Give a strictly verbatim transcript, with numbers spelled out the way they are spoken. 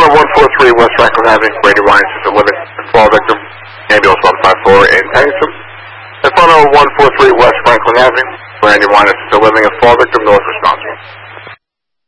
Front of one four three West Franklin Avenue, Brady Ryan, assisted living, fall victim, ambulance one five four in Pennington. In front of one four three West Franklin Avenue, Randy Ryan, assisted living, fall victim, North Wisconsin.